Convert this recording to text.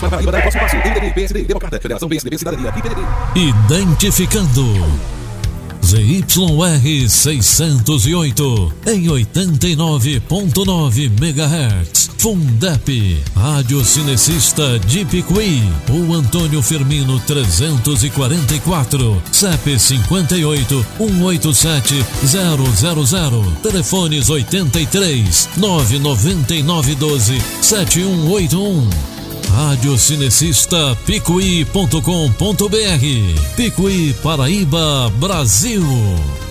para Paraíba dar o próximo passo. MDB, PSD, Democrata, Federação PSDB, Cidadania e PDT. Identificando ZYR 608 em 89.9 MHz. Fundep, Rádio Cinecista de Picuí. O Antônio Firmino 344, CEP 58 187 000. Telefones 83 999 12 7181. Rádio Cinecista Picuí.com.br. Picuí, Paraíba, Brasil.